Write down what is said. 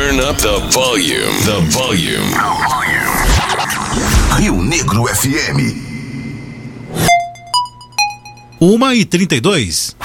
Turn up the volume. The volume. Rio Negro FM. 1h32.